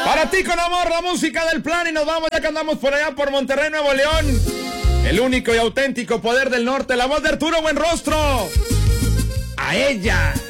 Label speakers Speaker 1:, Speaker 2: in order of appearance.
Speaker 1: Para ti con amor, la música del plan y nos vamos ya que andamos por allá por Monterrey, Nuevo León. El único y auténtico poder del norte, la voz de Arturo Buenrostro. A ella.